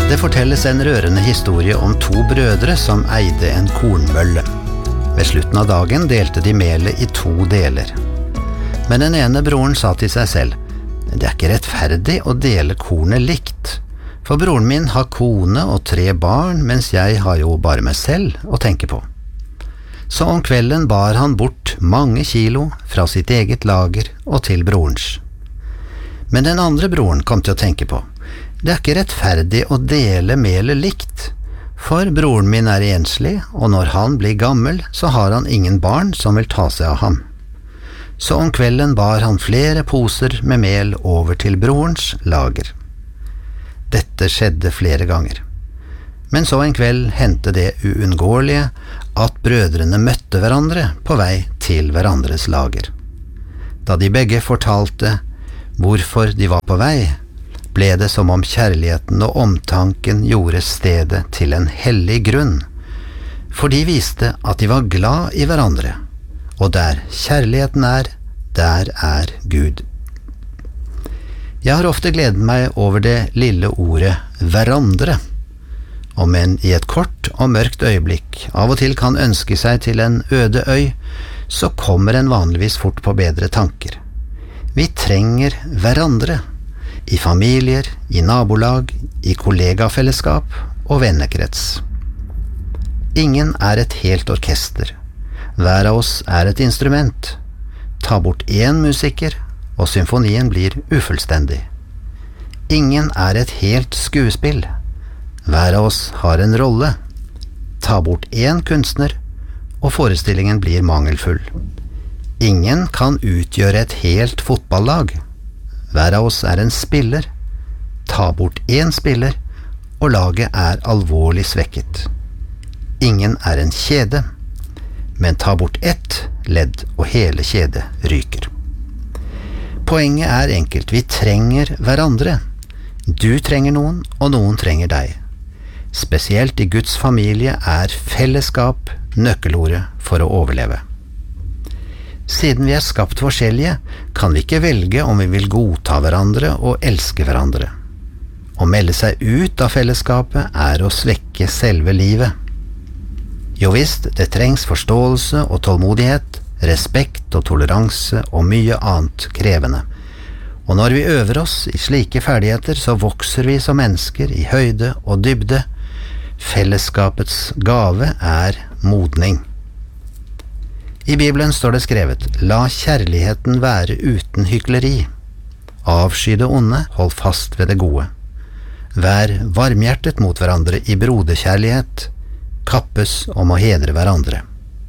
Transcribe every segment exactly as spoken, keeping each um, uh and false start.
Det fortelles en rørende historie om to brødre som eide en kornmølle. Ved slutten av dagen delte de melet i to deler. Men den ene broren sa til seg selv, «Det er ikke rettferdig å dele kornet likt, for broren min har kone og tre barn, mens jeg har jo bare meg selv å tenke på.» Så om kvelden bar han bort mange kilo fra sitt eget lager og til brorens. Men den andre broren kom til å tenke på, «Det er ikke rettferdig å dele melet likt, for broren min er enslig, og når han blir gammel, så har han ingen barn som vil ta seg av ham.» Så om kvelden bar han flere poser med mel over til brorens lager. Dette skjedde flere ganger. Men så en kveld hendte det uunngåelige at brødrene møtte hverandre på vei til hverandres lager. Da de begge fortalte hvorfor de var på vei, ble det som om kjærligheten og omtanken gjorde stedet til en hellig grunn, for de viste at de var glad i hverandre, og der kjærligheten er, der er Gud. Jeg har ofte gledet meg over det lille ordet hverandre, om en i et kort og mørkt øyeblikk av og til kan ønske seg til en øde øy, så kommer en vanligvis fort på bedre tanker. Vi trenger hverandre, i familier, i nabolag, i kollegafellesskap og vennekrets. Ingen er et helt orkester. Hver av oss er et instrument. Ta bort én musiker, og symfonien blir ufullstendig. Ingen er et helt skuespill. Hver av oss har en rolle. Ta bort én kunstner, og forestillingen blir mangelfull. Ingen kan utgjøre et helt fotballag. Hver av oss er en spiller. Ta bort én spiller, og laget er alvorlig svekket. Ingen er en kjede, men ta bort ett ledd, og hele kjedet ryker. Poenget er enkelt, vi trenger hverandre. Du trenger noen, og noen trenger deg. Spesielt i Guds familie er fellesskap nøkkelordet for å overleve. Siden vi er skapt forskjellige, kan vi ikke velge om vi vil godta hverandre og elske hverandre. Å melde seg ut av fellesskapet er å svekke selve livet. Jo visst, det trengs forståelse og tålmodighet, respekt og toleranse og mye annet krevende. Og når vi øver oss i slike ferdigheter, så vokser vi som mennesker i høyde og dybde. Fellesskapets gave er modning. I Bibelen står det skrevet, «La kjærligheten være uten hykleri. Avsky det onde, hold fast ved det gode. Vær varmhjertet mot hverandre i broderkjærlighet, kappes om å hedre hverandre.»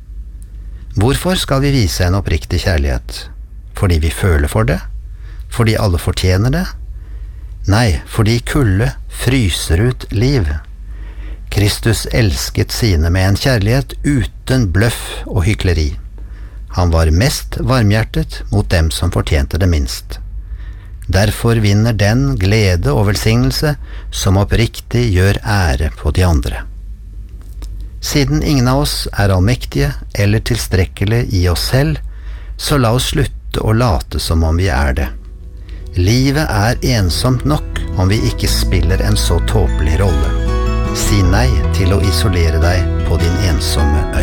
Hvorfor skal vi vise en oppriktig kjærlighet? Fordi vi føler for det? Fordi alle fortjener det? Nei, fordi kulde fryser ut liv. Kristus elsket sine med en kjærlighet uten bløff og hykleri. Han var mest varmhjertet mot dem som fortjente det minst. Derfor vinner den glede og velsignelse som oppriktig gjør ære på de andre. Siden ingen av oss er allmektige eller tilstrekkelige i oss selv, så la oss slutte å late som om vi er det. Livet er ensomt nok om vi ikke spiller en så tåpelig rolle. Si nei til å isolere deg på din ensomme øy.